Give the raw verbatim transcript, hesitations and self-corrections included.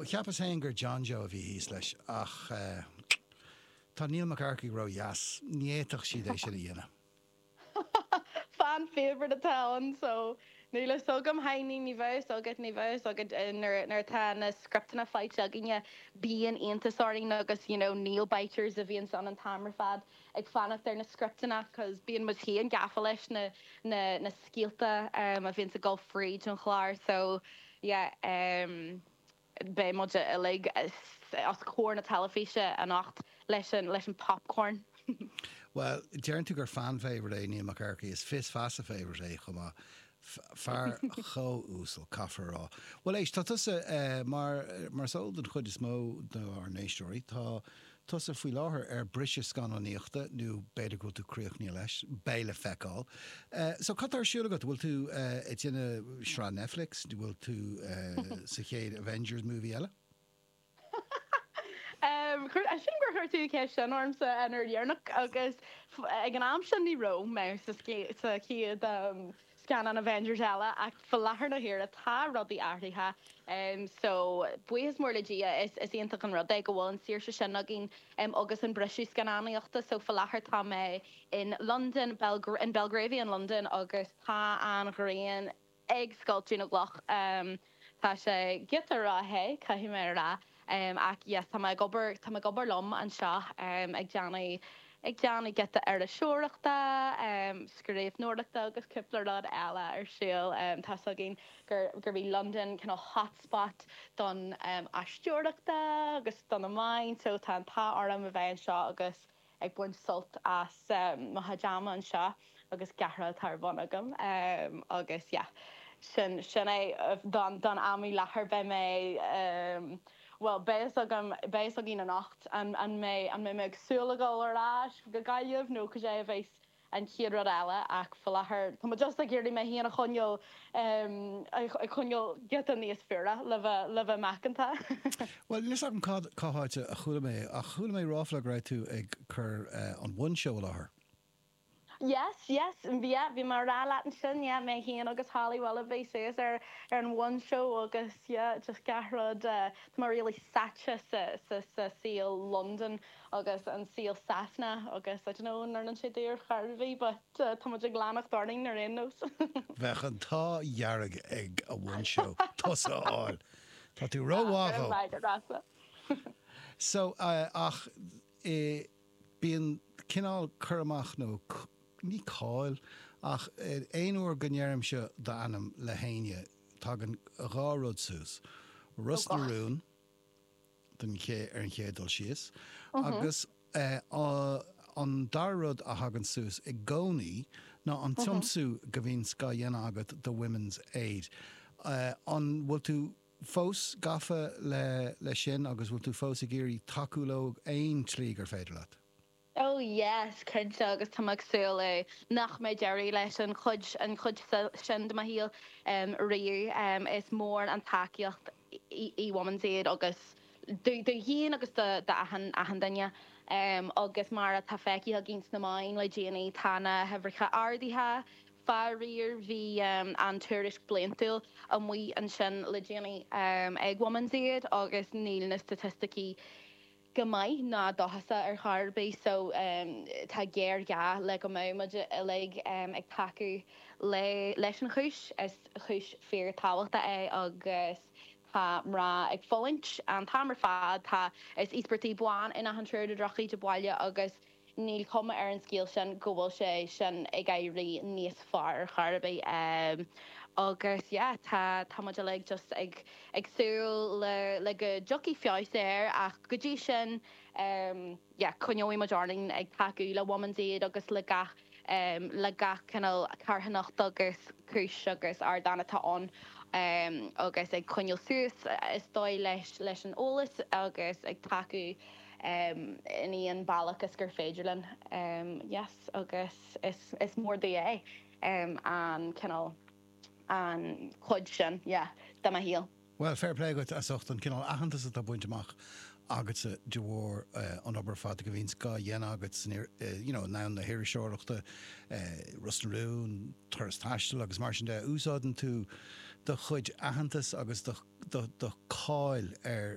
ceapas hain gur John Joe a bhí híos leis ach uh, tá Neil McCarthy ro yes, níéach siad é sin a dhéana. Fan favourite atá, so Níl sogam haine ní bheith agad ní bheith agad nar tá na scriptana fáilte a gine bíon aontasáirí agus, you know, Neil Biters a bhíon san an tamar fad ag fannacht ar na scriptana, cos bíon mu hí an gafa leis na, na, na scialta um, a bhíon sa Gulf Fríd an chláir, so yeah, um, bé muid a le as cór na talafíe an nacht leis an leis an popcorn. Well, dearan tú gur fan favourite é Neil McCarthy is fis fast a favourite é chumá far cho úsal caafar rá. Well éis tá tusa uh, mar mar sóil an chud is mó nó ar néistóirí tá tusa faoi láthair ar brise scannaíochta nó beidir go tú críochní leis béile feicáil. Uh, so catar siúla go bhfuil tú uh, i dtíine srá Netflix, bhfuil tú uh, sa chéad Avengers movie eile? Um, I sin gur chuirtú ce sin ormsa anar dhearnach agus ag an am sin ní ro me sa chéad um, scan an Avengers eile ach fel láthair na hir a tá rudaí airthaithe. Um, so buíos mór le dia is is ionach an rud ag go bhfuil an sír se sin agin um, agus an brisú scanáíochta, so fel láthair tá mé in London, Belgra in Belgravia in London agus tá an gréan ag sculptú na gloch. Um, tá sé gitar ráthe caihí mé rá. Um, ach yes, tá gobar tá gobar lom an seo um, ag deanna ag deanna geta ar a seoireachta, um, scríomh nóirachta agus cúpla rud eile ar siúil um, tá agin gur gur bhí London kind of hotspot don um, aisteoireachta agus don amháin, so tá tá orm a bheith an seo agus ag buint sult as um, mahajama an seo agus gahra tar bhanagam um, agus yeah, sin sin é don don amí lethar be mé um, well, béis agam béis a gin an nacht an an mé an mé meag súlagáil arás go gaiamh nó go sé bhéis an chiadra eile ach fel láthair tá just a ggéirí mé híana a chuneol um, a chuneol get an níos fearra le bheith le bheith meachanta. Well, lis an cáháite a chuúla mé a chuúla mé ráfla raibh tú ag chur uh, an one show láthair. Yes, yes, yeah, bhí mar rá leat an sin, yeah, mé híon agus Hollywood bhí séas ar ar an one show agus, yeah, just garrod uh, mar really sacha sa sa sa síl London agus an síl Sasna agus I don't know nar an sé dúr charbhí, but uh, tá muid glánach darning nar innos. Bheitchan tá dhearag ag a one show, tosa áil. Tá tú róháil. So, uh, ach, eh, bíon cinál churamach nó ní cáil ach éonúair gnéirm se dá anam le héine tá an gárod sús Rus na rún den ché ar an chédal sios agus an darrod a hagan sús i gcónaí ná an tiomsú go bhín sca dhéana agat do Women's Aid. Uh, an bhfuil tú fós gafa le, le sin agus bhfuil tú fós a géirí takeúlóg aon slí gur féidir leat? Oh yes, cynta agus tamag súla nach mé Jerry leis an chud an chud sin de mahíal um, riú um, is mór an takeíocht i Women's Aid agus do híon agus de ahan ahan daine um, agus mar a tá feici a gins na main le déanaí tána hefricha ardíthe faríir hí um, an tuairis bliantúil an mí an sin le déanaí um, ag Women's Aid agus níl na statisticí go mai ná dohasa ar charbé, so um, tá géir ga le go mé muide le um, ag taú le leis an chúis is chúis fear táhachta é agus tá mrá ag fóint an tamar fad tá is íspertí buáin ina an trúir drochaí de báile agus níl cuma ar an scíal sin go bhfuil sé sin ag éirí níos far ar charbé. Um, agus yeah, tá tá muid le just ag agsúil le le go jockey fiáis air ach go dtí sin um, yeah, chuneoí mar darling ag taú le Women's Aid agus le gach um, le gach canal carhannacht agus cúis agus ar dána táón um, agus ag chuneol suas is dói leis leis an ólas agus ag taú um, in íon bailach is gur féidirlinn. Um, yes, agus is, is mór dé é um, an canal an chud sin, yeah, da ma híal. Well, fair play go a socht an cinál ahananta a buinteach agat sa de bhór uh, an obair fad go bhín sca dhéana agat snir, uh, you know, ná na hir seoireachta uh, Rus na rún, thuras taistil agus mar sin de úsáidan tú do chud ahantas agus do, do, do cáil ar